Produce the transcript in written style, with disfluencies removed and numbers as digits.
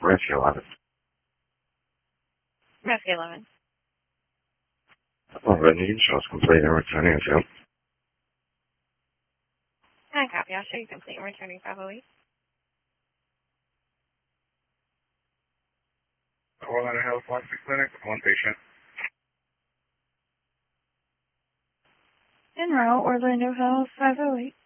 Rescue 11. Rescue 11. Well, the need shows complete and returning to. Hi, copy. I'll show you complete and returning 508. Orlando Health Plastic Clinic, one patient. En route, Orlando Health 508.